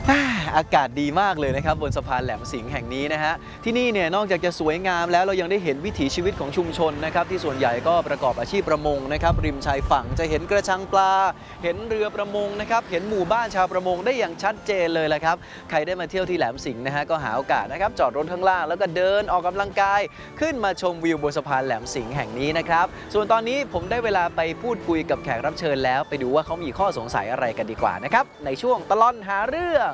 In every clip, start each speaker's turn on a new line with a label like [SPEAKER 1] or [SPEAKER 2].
[SPEAKER 1] อากาศดีมากเลยนะครับบนสะพานแหลมสิงห์แห่งนี้นะฮะที่นี่เนี่ยนอกจากจะสวยงามแล้วเรายังได้เห็นวิถีชีวิตของชุมชนนะครับที่ส่วนใหญ่ก็ประกอบอาชีพประมงนะครับริมชายฝั่งจะเห็นกระชังปลาเห็นเรือประมงนะครับเห็นหมู่บ้านชาวประมงได้อย่างชัดเจนเลยแหละครับใครได้มาเที่ยวที่แหลมสิงห์นะฮะก็หาโอกาสนะครับจอดรถข้างล่างแล้วก็เดินออกกำลังกายขึ้นมาชมวิวบนสะพานแหลมสิงห์แห่งนี้นะครับส่วนตอนนี้ผมได้เวลาไปพูดคุยกับแขกรับเชิญแล้วไปดูว่าเขามีข้อสงสัยอะไรกันดีกว่านะครับในช่วงตลอดหาเรื่อง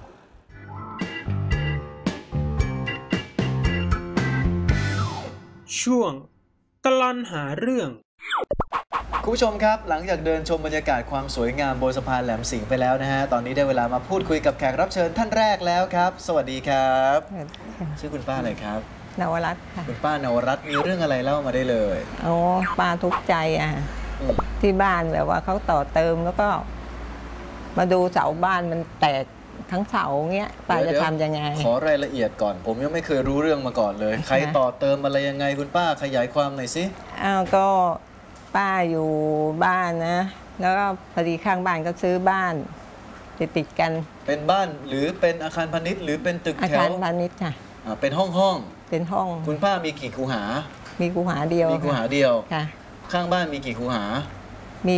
[SPEAKER 2] ช่วงตลอดหาเรื่อง
[SPEAKER 1] คุณผู้ชมครับหลังจากเดินชมบรรยากาศความสวยงามบนสะพานแหลมสิงห์ไปแล้วนะฮะตอนนี้ได้เวลามาพูดคุยกับแขกรับเชิญท่านแรกแล้วครับสวัสดีครับชื่อคุณป้าอะไรครับ
[SPEAKER 3] นวรัตน์ค่ะ
[SPEAKER 1] คุณป้านวรัตน์มีเรื่องอะไรเล่ามาได้เลย
[SPEAKER 3] โอ้ป้าทุกข์ใจที่บ้านแบบว่าเขาต่อเติมแล้วก็มาดูเสาบ้านมันแตกทั้งเสาเงี้ยป้าจะทำยังไง
[SPEAKER 1] ขอรายละเอียดก่อนผมยังไม่เคยรู้เรื่องมาก่อนเลยใครต่อเติมอะไรยังไงคุณป้าขยายความหน่อยสิ
[SPEAKER 3] ก็ป้าอยู่บ้านนะแล้วก็พอดีข้างบ้านก็ซื้อบ้านติดกัน
[SPEAKER 1] เป็นบ้านหรือเป็นอาคารพาณิชย์หรือเป็นตึกแถว
[SPEAKER 3] อาคารพาณิชย์ค่ะ
[SPEAKER 1] เป็นห้อง
[SPEAKER 3] เป็นห้อง
[SPEAKER 1] คุณป้ามีกี่คูหา
[SPEAKER 3] มีคูหาเดียว
[SPEAKER 1] มีคูหาเดียว
[SPEAKER 3] ค่ะ
[SPEAKER 1] ข้างบ้านมีกี่คูหา
[SPEAKER 3] มี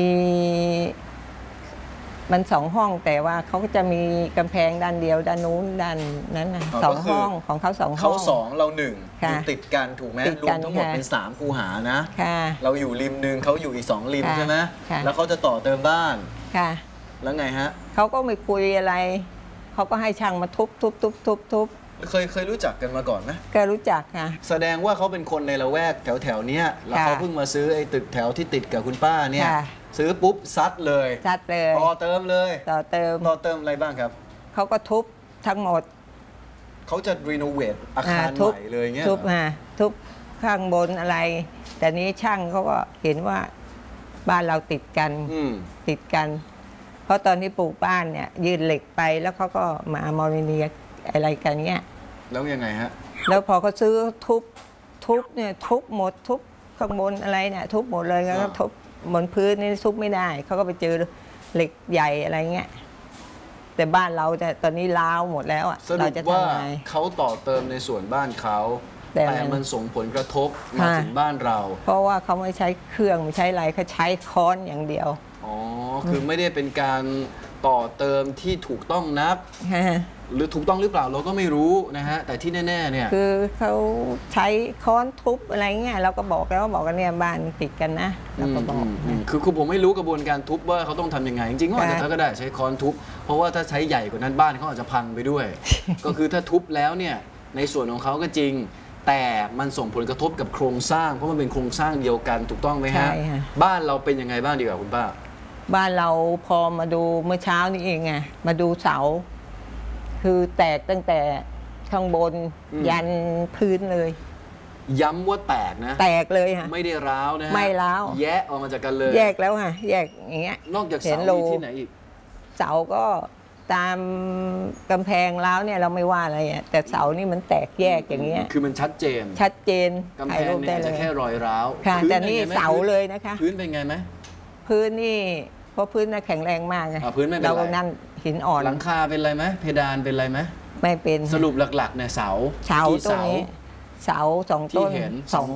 [SPEAKER 3] มัน2 ห้องแต่ว่าเขาก็จะมีกำแพงด้านเดียวด้านนู้นด้านนั้นนะ2 ห้องของเขา2 ห้อง
[SPEAKER 1] เขา2เรา1อยู่ติดกันถูกไหมรวมทั้งหมดเป็น3คูหานะเราอยู่ริมนึงเขาอยู่อีก2ริมใช่ไหมแล้วเขาจะต่อเติมบ้าน
[SPEAKER 3] ค่ะ
[SPEAKER 1] แล้วไงฮะ
[SPEAKER 3] เขาก็ไม่คุยอะไรเขาก็ให้ช่างมาทุบ
[SPEAKER 1] เคยรู้จักกันมาก่อนไหม
[SPEAKER 3] ก็รู้จักค่ะ
[SPEAKER 1] แสดงว่าเขาเป็นคนในละแวกแถวเนี้ยแล้วเขาเพิ่งมาซื้อไอ้ตึกแถวที่ติดกับคุณป้าเนี่ยซื้อปุ๊บซัดเลยต่อเติมเลย
[SPEAKER 3] ต่อเติ
[SPEAKER 1] มอะไรบ้างครับ
[SPEAKER 3] เขาก็ทุบทั้งหมด
[SPEAKER 1] เขาจะรีโนเวทอาคารใหม่เลยเงี้ย
[SPEAKER 3] ทุบข้างบนอะไรแต่นี้ช่างเขาก็เห็นว่าบ้านเราติดกันเพราะตอนที่ปลูกบ้านเนี่ยยืนเหล็กไปแล้วเขาก็มาโมเนียอะไรกันเงี้ย
[SPEAKER 1] แล้วยังไงฮะ
[SPEAKER 3] แล้วพอเขาซื้อทุบเนี่ยทุบหมดทุบข้างบนอะไรเนี่ยทุบหมดเลยแล้วก็ทุบบนพื้นนี่ทุบไม่ได้เขาก็ไปเจอเหล็กใหญ่อะไรเงี้ยแต่บ้านเราแต่ตอนนี้ล้าวหมดแล้ว
[SPEAKER 1] สรุปว่าเขาต่อเติมในส่วนบ้านเขาแต่มันส่งผลกระทบมาถึงบ้านเรา
[SPEAKER 3] เพราะว่าเขาไม่ใช้เครื่องไม่ใช้อะไรเขาใช้ค้อนอย่างเดียว
[SPEAKER 1] คือไม่ได้เป็นการต่อเติมที่ถูกต้องนับหรือถูกต้องหรือเปล่าเราก็ไม่รู้นะฮะแต่ที่แน่ๆเนี่ย
[SPEAKER 3] คือเขาใช้ค้อนทุบอะไรเงี้ยเราก็บอกแล้วบอกกันเนี่ยบ้านติดกันนะเราก็บอก
[SPEAKER 1] คือผมไม่รู้กระบวนการทุบว่าเขาต้องทำยังไงจริงๆเขาอาจจะก็ได้ใช้ค้อนทุบเพราะว่าถ้าใช้ใหญ่กว่านั้นบ้านเขาอาจจะพังไปด้วย ก็คือถ้าทุบแล้วเนี่ยในส่วนของเขาก็จริงแต่มันส่งผลกระทบกับโครงสร้างเพราะมันเป็นโครงสร้างเดียวกันถูกต้องไหมฮะบ้านเราเป็นยังไงบ้างดีกว่าคุณป้า
[SPEAKER 3] บ้านเราพอมาดูเมื่อเช้านี้เองไงมาดูเสาคือแตกตั้งแต่ข้างบนยันพื้นเลย
[SPEAKER 1] ย้ำว่าแตกนะ
[SPEAKER 3] แตกเลยค่ะ
[SPEAKER 1] ไม่ได้ร้าวนะ
[SPEAKER 3] ไม่ร้าว
[SPEAKER 1] แยกออกมาจากกันเลย
[SPEAKER 3] แยกแล้วค่ะแยกอย่างเงี้ย
[SPEAKER 1] นอกจากเสาที่ไหนอีก
[SPEAKER 3] เสาก็ตามกำแพงร้าวเนี่ยเราไม่ว่าอะไรอ่ะแต่เสานี่มันแตกแยกอย่างเงี้ย
[SPEAKER 1] คือมันชัดเจนกำแพงเนี่ยจะแค่รอยร้าว
[SPEAKER 3] ค่ะแต่นี่เสาเลยนะคะ
[SPEAKER 1] พื้นเป็นไงไหม
[SPEAKER 3] พื้นนี่เพราะพื้นน่ะแข็งแรงมากไง
[SPEAKER 1] พื้นไม่เป็นไร
[SPEAKER 3] เรานั่นหินอ่อน
[SPEAKER 1] หลังคาเป็นไรไหมเพดานเป็นไรไหม
[SPEAKER 3] ไม่เป็น
[SPEAKER 1] สรุปหลักๆเนี่ยเสา
[SPEAKER 3] ต้นนี้เสา2 ต้น
[SPEAKER 1] ที่เห็น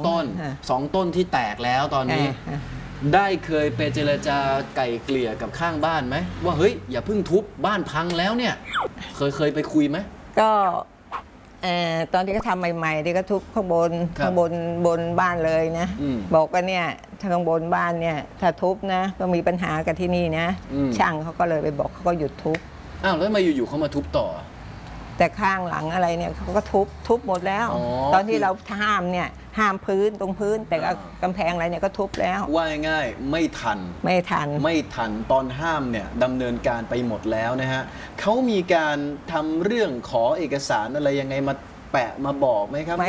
[SPEAKER 1] 2 ต้นที่แตกแล้วตอนนี้ได้เคยไปเจรจาไก่เกลี่ยกับข้างบ้านไหมว่าเฮ้ยอย่าเพิ่งทุบบ้านพังแล้วเนี่ยเคยไปคุยไหม
[SPEAKER 3] ก็ตอนที่เขาทำใหม่ๆที่เขาทุบข้างบนบ้านเลยนะบอกว่าเนี่ยข้างบนบ้านเนี่ยถ้าทุบนะก็มีปัญหากับที่นี่นะช่างเขาก็เลยไปบอกเขาก็หยุดทุบ
[SPEAKER 1] แล้วมาอยู่ๆเขามาทุบต่อ
[SPEAKER 3] แต่ข้างหลังอะไรเนี่ยเขาก็ทุบหมดแล้วตอนที่เราห้ามเนี่ยห้ามพื้นตรงพื้นแต่กำแพงอะไรเนี่ยก็ทุบแล้ว
[SPEAKER 1] ว่าง่ายไม่ทันตอนห้ามเนี่ยดำเนินการไปหมดแล้วนะฮะเขามีการทำเรื่องขอเอกสารอะไรยังไงมาแปะมาบอกไหมครับ